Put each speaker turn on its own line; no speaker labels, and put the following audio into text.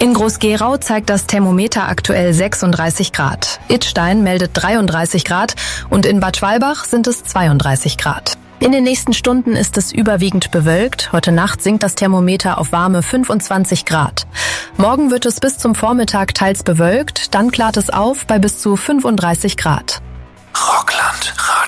In Groß-Gerau zeigt das Thermometer aktuell 36 Grad. Idstein meldet 33 Grad und in Bad Schwalbach sind es 32 Grad. In den nächsten Stunden ist es überwiegend bewölkt. Heute Nacht sinkt das Thermometer auf warme 25 Grad. Morgen wird es bis zum Vormittag teils bewölkt, dann klart es auf bei bis zu 35 Grad.
Rockland Radio.